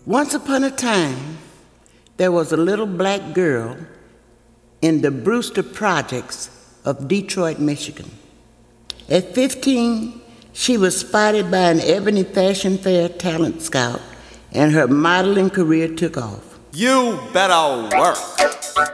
Once upon a time, there was a little black girl in the Brewster Projects of Detroit, Michigan. At 15, she was spotted by an Ebony Fashion Fair talent scout, and her modeling career took off. You better work.